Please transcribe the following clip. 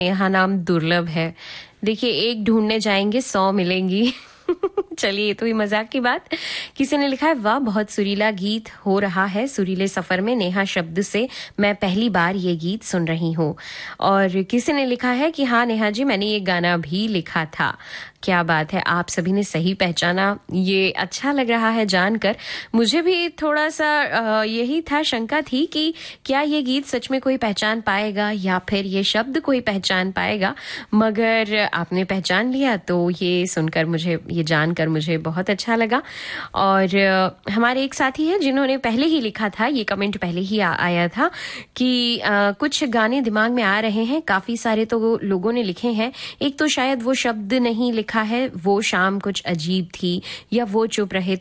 यहाँ नाम दुर्लभ है। देखिए, एक ढूंढने जाएंगे 100 मिलेंगी। चलिए, ये तो ही मजाक की बात। किसी ने लिखा है, वाह बहुत सुरीला गीत हो रहा है सुरीले सफर में, नेहा शब्द से मैं पहली बार ये गीत सुन रही हूँ। और किसी ने लिखा है कि हाँ नेहा जी, मैंने ये गाना भी लिखा था। क्या बात है, आप सभी ने सही पहचाना, ये अच्छा लग रहा है जानकर। मुझे भी थोड़ा सा यही था, शंका थी कि क्या ये गीत सच में कोई पहचान पाएगा या फिर ये शब्द कोई पहचान पाएगा, मगर आपने पहचान लिया तो ये सुनकर मुझे, ये जानकर मुझे बहुत अच्छा लगा। और हमारे एक साथी हैं जिन्होंने पहले ही लिखा था, ये कमेंट पहले ही आया था कि कुछ गाने दिमाग में आ रहे हैं, काफी सारे तो लोगों ने लिखे हैं। एक तो शायद वो शब्द नहीं लिखा है, वो शाम कुछ अजीब थी, या वो चुप रहे